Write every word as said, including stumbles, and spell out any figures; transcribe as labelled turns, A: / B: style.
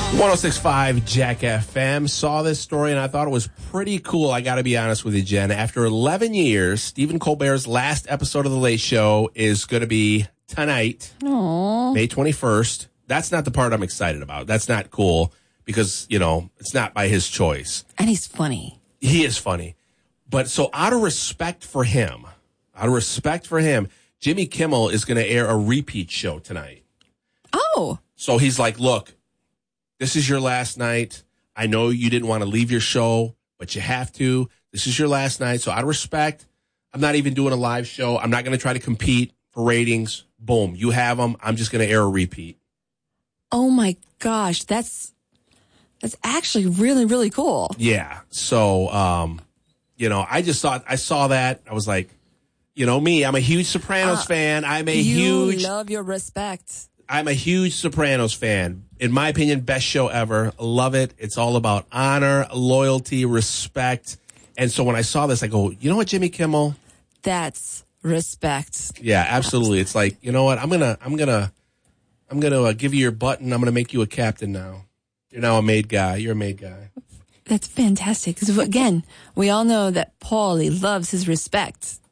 A: one oh six point five Jack F M. Saw this story and I thought it was pretty cool. I got to be honest with you, Jen. After eleven years, Stephen Colbert's last episode of The Late Show is going to be tonight,
B: Aww.
A: May twenty-first. That's not the part I'm excited about. That's not cool because, you know, it's not by his choice.
B: And he's funny.
A: He is funny. But so out of respect for him, out of respect for him, Jimmy Kimmel is going to air a repeat show tonight.
B: Oh.
A: So he's like, look, this is your last night. I know you didn't want to leave your show, but you have to. This is your last night. So out of respect, I'm not even doing a live show. I'm not going to try to compete for ratings. Boom. You have them. I'm just going to air a repeat.
B: Oh, my gosh. That's that's actually really, really cool.
A: Yeah. So, um, you know, I just thought, I saw that. I was like, you know, me, I'm a huge Sopranos
B: uh,
A: fan. I'm a
B: you
A: huge.
B: love your respect.
A: I'm a huge Sopranos fan. In my opinion, best show ever. Love it. It's all about honor, loyalty, respect. And so when I saw this, I go, you know what, Jimmy Kimmel?
B: That's respect.
A: Yeah, absolutely. It's like, you know what? I'm gonna, I'm gonna, I'm gonna uh, give you your button. I'm gonna make you a captain now. You're now a made guy. You're a made guy.
B: That's fantastic. Because again, we all know that Paulie loves his respect.